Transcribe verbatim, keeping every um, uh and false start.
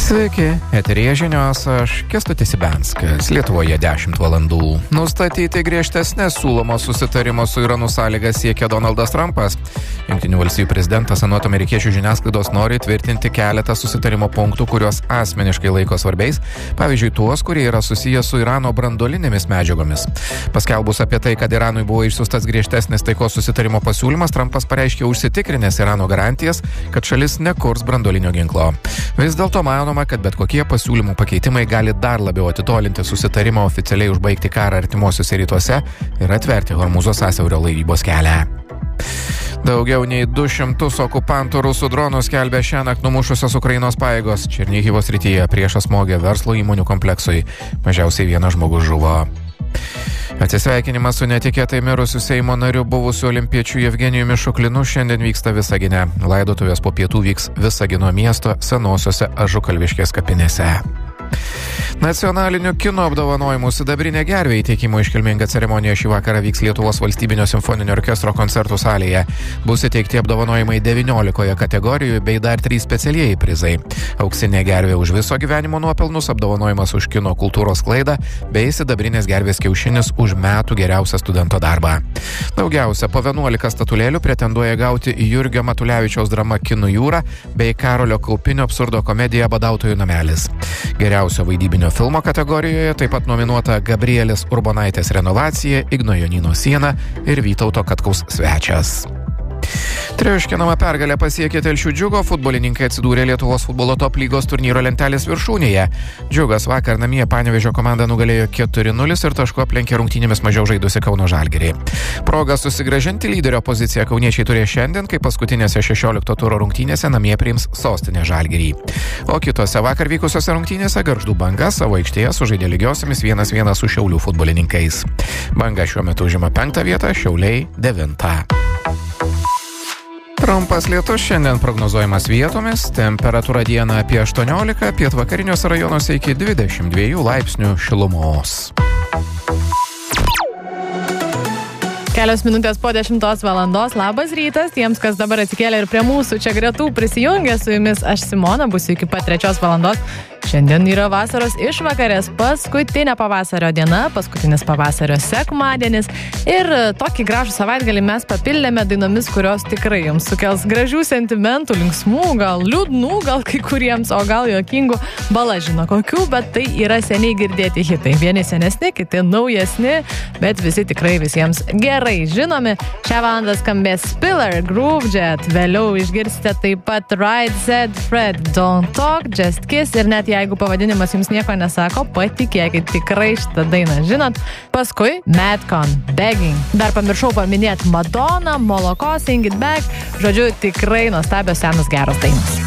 Sveiki, eteryje žinios, aš Kęstutis Ibenskas, Lietuvoje dešimt valandų. Nustatyti griežtesnės siūlomo susitarimo su Iranu sąlygas siekia Donaldas Trumpas. Jungtinių valstijų prezidentas anot amerikiečių žiniasklaidos nori tvirtinti keletą susitarimo punktų, kuriuos asmeniškai laiko svarbiais, pavyzdžiui, tuos, kurie yra susijęs su Irano branduolinėmis medžiagomis. Paskelbus apie tai, kad Iranui buvo išsiųstas griežtesnis taikos susitarimo pasiūlymas, Trumpas pareiškė užsitikrinęs Irano garantijas, kad šalis nekurs branduolinio ginklo. Vis dėlto manoma, kad bet kokie pasiūlymų pakeitimai gali dar labiau atitolinti susitarimą oficialiai užbaigti karą artimuosiuose rytuose ir atverti Hormūzo sąsiaurio laivybos kelią. Daugiau nei du šimtus okupantų rusų dronų skelbia šiąnakt numušusios Ukrainos pajėgos. Černihivo srityje priešas smogė verslo įmonių kompleksui. Mažiausiai vienas žmogus žuvo. Atsisveikinimas su netikėtai mirusiu Seimo nariu buvusiu olimpiečiu Jevgenijumi Šuklinu šiandien vyksta Visagine. Laidotuvės po pietų vyks Visagino miesto senosiose Ažukalviškės kapinėse. Nacionalinių kino apdovanojimų sidabrinė gervė įteikimo iškilminga ceremonija šį vakarą vyks Lietuvos valstybinio simfoninio orkestro koncertų salėje. Bus įteikti apdovanojimai devyniolikoje kategorijų bei dar trys specialieji prizai. Auksinė gervė už viso gyvenimo nuopelnus, apdovanojimas už kino kultūros sklaidą bei sidabrinės gervės kiaušinis už metų geriausią studento darbą. Daugiausia po vienuolika statulėlių pretenduoja gauti Jurgio Matulevičiaus drama Kinų jūra bei Karolio Kaupinio absurdo komedija Badautojų namelis. Geriausio vaidybinio filmo kategorijoje taip pat nominuota Gabrielės Urbonaitės Renovacija, Igno Jonyno siena ir Vytauto Katkaus Svečias. Triuškinama pergalė pasiekė Telšių Džiugo, futbolininkai atsidūrė Lietuvos futbolo top lygos turnyro lentelės viršūnėje. Džiugas vakar namie Panevėžio komandą nugalėjo keturi nulis ir tašku aplenkė rungtynėmis mažiau žaidusi Kauno Žalgirį. Progą susigrąžinti lyderio poziciją kauniečiai turės šiandien, kai paskutinėse šešiolikto turo rungtynėse namie priims Sostinės Žalgirį. O kitose vakar vykusiose rungtynėse Gargždų Banga savo aikštėje sužaidė lygiosiamis vienas vienas su Šiaulių futbolininkais. Banga šiuo metu užima penktą vietą, Šiauliai devintą. Trumpas lietus šiandien prognozuojamas vietomis, temperatūra dieną apie aštuoniolika, pietvakariniuose rajonuose iki dvidešimt dviejų laipsnių šilumos. Kelios minutės po dešimtos valandos. Labas rytas tiems, kas dabar atsikėlė ir prie mūsų čia gretų prisijungė. Su jumis aš Simona, būsiu iki pat trečios valandos. Šiandien yra vasaros išvakarės, paskutinė pavasario diena, paskutinis pavasario sekmadienis ir tokį gražų savaitgalį mes papildėme dainomis, kurios tikrai jums sukels gražių sentimentų, linksmų, gal liūdnų, gal kai kuriems, o gal juokingų, bala žino kokių, bet tai yra seniai girdėti hitai. Vieni senesni, kiti naujesni, bet visi tikrai visiems gerai žinomi. Šią valandą skambės Spiller, Groove Jet, vėliau išgirsite taip pat Right Said Fred, Don't Talk, Just Kiss ir net jeigu pavadinimas jums nieko nesako, patikėkit, tikrai šitą dainą žinot. Paskui Madcon, Begging. Dar pamiršau paminėti Madonna, Moloko, Sing It Back. Žodžiu, tikrai nuostabios senos geros dainos.